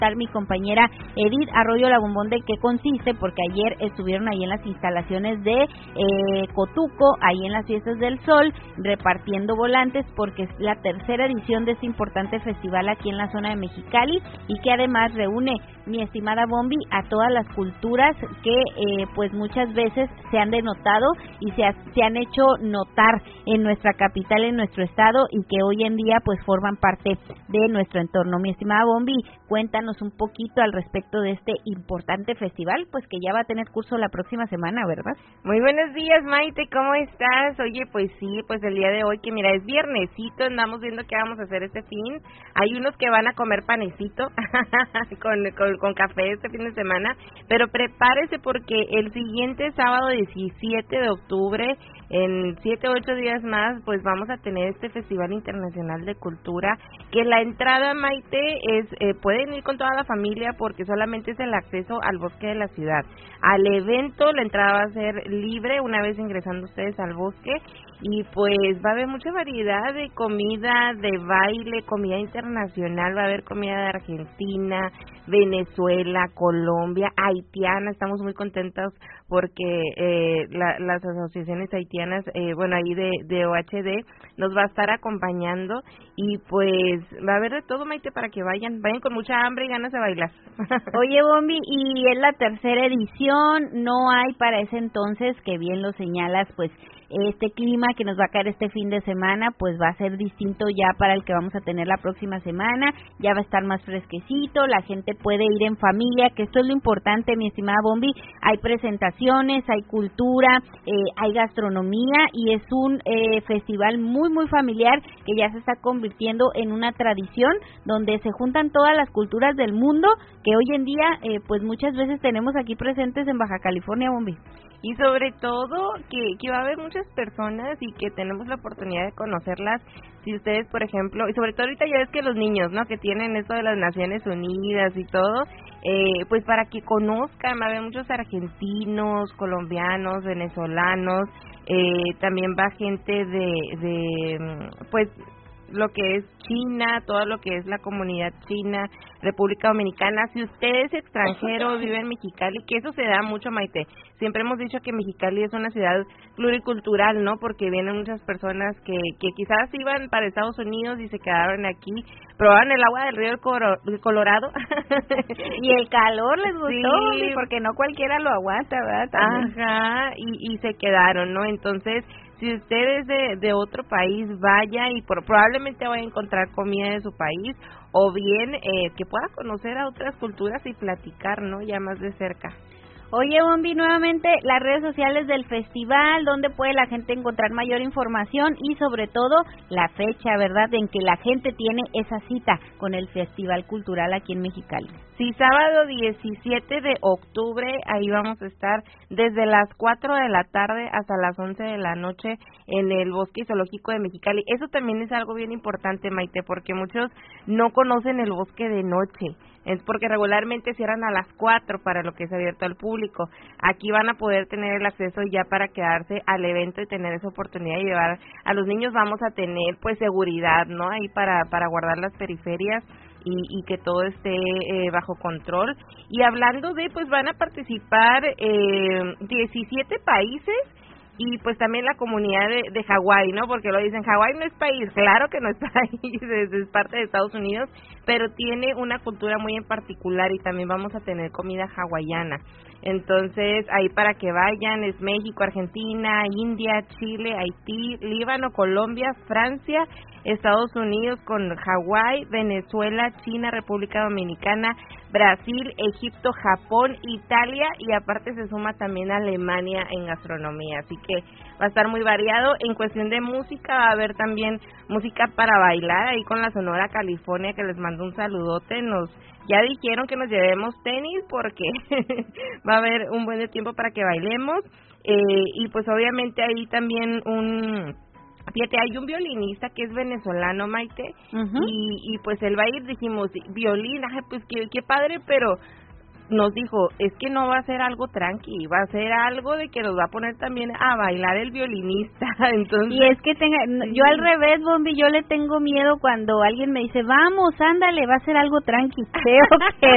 contar mi compañera Edith Arroyo Labombón de qué consiste, porque ayer estuvieron ahí en las instalaciones de Cotuco, ahí en las Fiestas del Sol, repartiendo volantes, porque es la tercera edición de este importante festival aquí en la zona de Mexicali, y que además reúne, mi estimada Bombi, a todas las culturas que pues muchas veces se han denotado y se han hecho notar en nuestra capital, en nuestro estado, y que hoy en día pues forman parte de nuestro entorno. Mi estimada Bombi, cuéntanos un poquito al respecto de este importante festival, pues que ya va a tener curso la próxima semana, ¿verdad? Muy buenos días, Maite, ¿cómo estás? Oye, pues sí, pues el día de hoy, que mira, es viernesito, andamos viendo qué vamos a hacer este fin. Hay unos que van a comer panecito con café este fin de semana, pero prepárese porque el siguiente sábado 17 de octubre, en 7 o 8 días más, pues vamos a tener este Festival Internacional de Cultura, que la entrada, Maite, es pueden ir con toda la familia porque solamente es el acceso al bosque de la ciudad. Al evento la entrada va a ser libre una vez ingresando ustedes al bosque, y pues va a haber mucha variedad de comida, de baile, comida internacional, va a haber comida de Argentina, Venezuela, Colombia, haitiana. Estamos muy contentos porque las asociaciones haitianas, bueno, ahí de OHD, nos va a estar acompañando, y pues va a haber de todo, Maite, para que vayan con mucha hambre y ganas de bailar. Oye, Bombi, y es la tercera edición, no hay para ese entonces, que bien lo señalas, pues este clima que nos va a caer este fin de semana, pues va a ser distinto ya para el que vamos a tener la próxima semana, ya va a estar más fresquecito, la gente puede ir en familia, que esto es lo importante, mi estimada Bombi. Hay presentaciones, hay cultura, hay gastronomía, y es un festival muy muy familiar que ya se está convirtiendo en una tradición donde se juntan todas las culturas del mundo que hoy en día pues muchas veces tenemos aquí presentes en Baja California, Bombi. Y sobre todo que va a haber muchas personas y que tenemos la oportunidad de conocerlas. Si ustedes, por ejemplo, y sobre todo ahorita ya ves que los niños, ¿no?, que tienen esto de las Naciones Unidas y todo, pues para que conozcan, va a haber muchos argentinos, colombianos, venezolanos, también va gente pues lo que es China, todo lo que es la comunidad china, República Dominicana. Si usted es extranjero, vive en Mexicali, que eso se da mucho, Maite. Siempre hemos dicho que Mexicali es una ciudad pluricultural, ¿no? Porque vienen muchas personas que quizás iban para Estados Unidos y se quedaron aquí, probaron el agua del río Colorado. Y el calor les gustó, sí, porque no cualquiera lo aguanta, ¿verdad? También. Ajá, y se quedaron, ¿no? Entonces, si usted es de otro país, vaya y probablemente vaya a encontrar comida de su país, o bien que pueda conocer a otras culturas y platicar, ¿no?, ya más de cerca. Oye, Bombi, nuevamente las redes sociales del festival, donde puede la gente encontrar mayor información y sobre todo la fecha, ¿verdad?, en que la gente tiene esa cita con el Festival Cultural aquí en Mexicali. Sí, sábado 17 de octubre, ahí vamos a estar desde las 4 de la tarde hasta las 11 de la noche en el Bosque Zoológico de Mexicali. Eso también es algo bien importante, Maite, porque muchos no conocen el bosque de noche. Es porque regularmente cierran a las 4 para lo que es abierto al público. Aquí van a poder tener el acceso ya para quedarse al evento y tener esa oportunidad de llevar a los niños. Vamos a tener pues seguridad, ¿no?, ahí para guardar las periferias y que todo esté bajo control. Y hablando de, pues van a participar 17 países, y pues también la comunidad de Hawái, ¿no? Porque lo dicen, Hawái no es país. Claro que no es país, es parte de Estados Unidos, pero tiene una cultura muy en particular, y también vamos a tener comida hawaiana. Entonces, ahí para que vayan, es México, Argentina, India, Chile, Haití, Líbano, Colombia, Francia, Estados Unidos con Hawái, Venezuela, China, República Dominicana, Brasil, Egipto, Japón, Italia, y aparte se suma también Alemania en gastronomía. Así que va a estar muy variado. En cuestión de música, va a haber también música para bailar ahí con la Sonora California, que les mando un saludote. Ya dijeron que nos llevemos tenis porque va a haber un buen de tiempo para que bailemos, y pues obviamente ahí también fíjate, hay un violinista que es venezolano, Maite, y pues él va a ir, dijimos, violín, pues qué padre, pero nos dijo, es que no va a ser algo tranqui, va a ser algo de que nos va a poner también a bailar el violinista. Entonces, y es que yo al revés, Bombi, yo le tengo miedo cuando alguien me dice, vamos, ándale, va a ser algo tranqui. Creo que